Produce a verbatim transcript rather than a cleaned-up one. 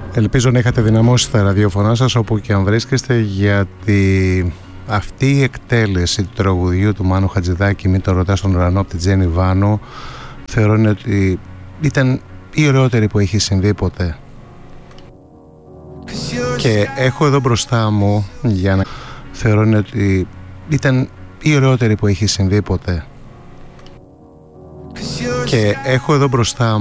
Ελπίζω να είχατε δυναμώσει τα ραδιοφωνά σας όπου και αν βρίσκεστε, γιατί αυτή η εκτέλεση του τραγουδιού του Μάνου Χατζηδάκη «Μην τον ρωτάς στον ουρανό» από την Τζέννη Βάνο θεωρώ ότι ήταν η ωραιότερη που έχει συμβεί ποτέ. Και έχω εδώ μπροστά μου για να θεωρώ ότι ήταν η ωραιότερη που έχει συμβεί ποτέ. Και έχω εδώ μπροστά μου